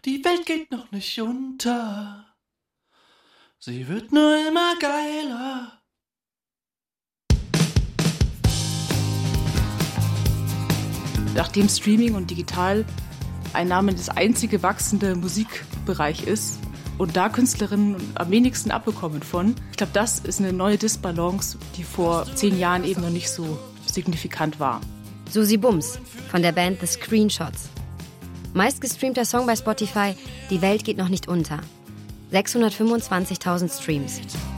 Die Welt geht noch nicht unter. Sie wird nur immer geiler. Nachdem Streaming und Digitaleinnahmen das einzige wachsende Musikbereich ist und da Künstlerinnen am wenigsten abbekommen von, ich glaube, das ist eine neue Disbalance, die vor 10 Jahren eben noch nicht so signifikant war. Susi Bums von der Band The Screenshots. Meistgestreamter Song bei Spotify, Die Welt geht noch nicht unter. 625.000 Streams.